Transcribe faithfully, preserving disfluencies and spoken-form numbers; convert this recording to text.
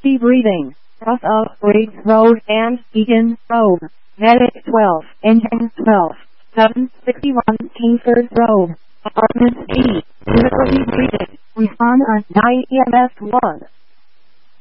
Emergency breathing. Cross of Briggs Road and Eaton Road. Medic twelve. Engine twelve. seven sixty-one Kingsford Road. Apartment D. Emergency breathing. Respond on nine E M S one.